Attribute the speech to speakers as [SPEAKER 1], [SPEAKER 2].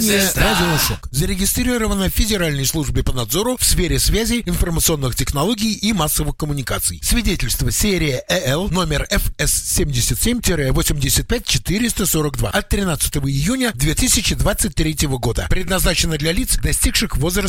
[SPEAKER 1] Радиошок зарегистрировано в Федеральной службе по надзору в сфере связи, информационных технологий и массовых коммуникаций. Свидетельство серия ЭЛ номер ФС-77-85442 от 13 июня 2023 года. Предназначено для лиц, достигших возраста